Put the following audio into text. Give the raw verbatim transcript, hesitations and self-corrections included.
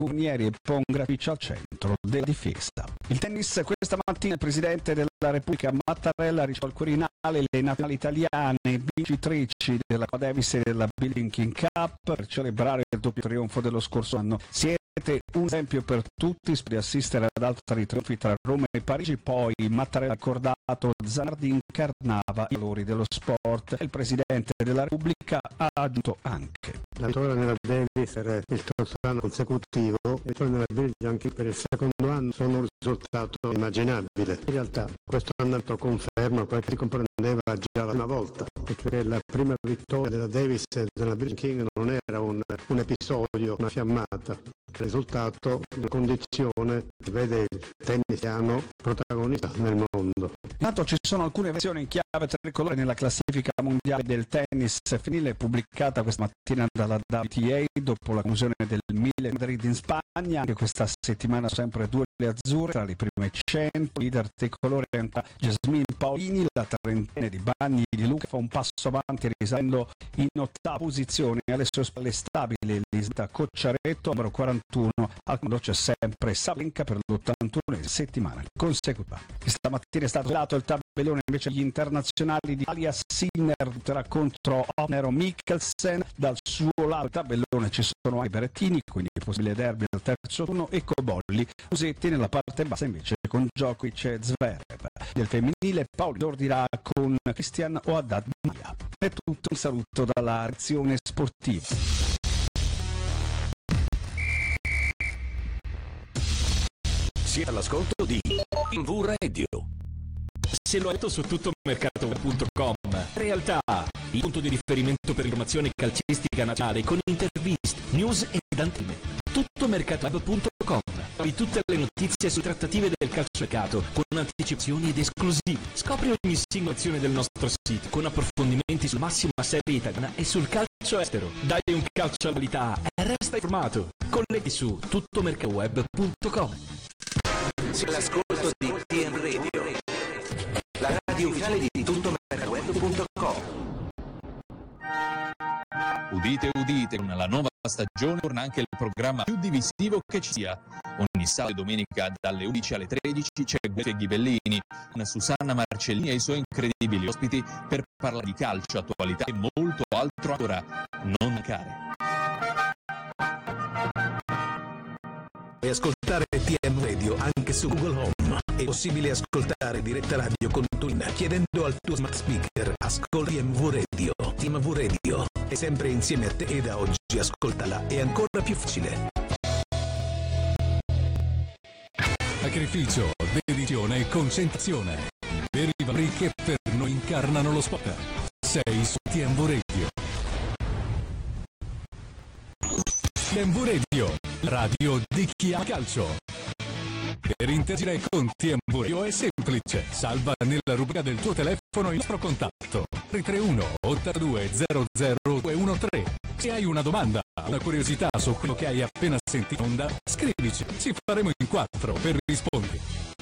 Guarnieri e Pongrafici al centro della difesa. Il tennis, questa mattina il Presidente della Repubblica Mattarella riceve al Quirinale le nazionali italiane vincitrici della Coppa Davis e della Billie Jean Cup per celebrare il doppio trionfo dello scorso anno. Siete un esempio per tutti, per assistere ad altri trionfi tra Roma e Parigi. Poi Mattarella ha accordato Zanardi incarnava i valori dello sport. Il Presidente della Repubblica ha aggiunto anche: la vittoria nella Davis era il terzo anno consecutivo, e la vittoria nella Billie anche per il secondo anno sono un risultato immaginabile. In realtà questo anno conferma quello che si comprendeva già la prima volta, perché la prima vittoria della Davis e della Billie King non era un, un episodio, una fiammata. Il risultato, una condizione che vede il tennisiano protagonista nel mondo. Intanto ci sono alcune versioni in chiave tricolore nella classifica mondiale del tennis femminile pubblicata questa mattina dalla W T A dopo la conclusione del Milan Madrid in Spagna. Anche questa settimana sempre due le azzurre tra le prime cento. Leader tricolore è ancora Jasmine Paolini, la trentenne di Bagni di Luca fa un passo avanti risalendo in ottava posizione. Alle sue spalle stabile Elisabetta Cocciaretto, numero quarantuno. Al comando c'è sempre Salenka per l'ottantunesima settimana consecutiva. Stamattina è stato svelato il tabellone invece gli internazionali di Alia Sinner lotterà contro Onero Mikkelsen. Dal suo lato il tabellone ci sono anche Berrettini, quindi possibile derby al terzo turno, e Cobolli. Usetti nella parte bassa invece con Djokovic e Zverev. Del femminile Paoli esordirà con Christian o Haddad Maia. È tutto, un saluto dalla redazione sportiva. Siete all'ascolto di T M V Radio. Se lo letto su tuttomercato punto com, realtà, il punto di riferimento per informazione calcistica nazionale con interviste, news e antime. tuttomercato punto com, trovi tutte le notizie su trattative del calciomercato con anticipazioni ed esclusive. Scopri ogni singola azione del nostro sito con approfondimenti sulla massima serie italiana e sul calcio estero. Dai un calcio alla qualità e resta informato. Colleghi su tuttomercatoweb punto com. Sei all'ascolto di T M Radio, la radio ufficiale di tuttomercatoweb punto com. Udite, udite, con la nuova stagione torna anche il programma più divisivo che ci sia. Ogni sabato e domenica dalle undici alle tredici c'è Guefe Ghivellini con Susanna Marcellini e i suoi incredibili ospiti per parlare di calcio, attualità e molto altro ancora. Non mancare. Puoi ascoltare T M Radio anche su Google Home. È possibile ascoltare diretta radio con TuneIn chiedendo al tuo smart speaker ascolti T M V Radio. T M V Radio è sempre insieme a te e da oggi ascoltala è ancora più facile. Sacrificio, dedizione e concentrazione. Veri valori che per noi incarnano lo sport. Sei su T M V Radio. T M V Radio, radio di chi ama calcio. Per interagire con T M V Radio è semplice. Salva nella rubrica del tuo telefono il nostro contatto tre tre uno ottantadue zero zero due uno tre. Se hai una domanda, una curiosità su quello che hai appena sentito in onda, scrivici, ci faremo in quattro per rispondere.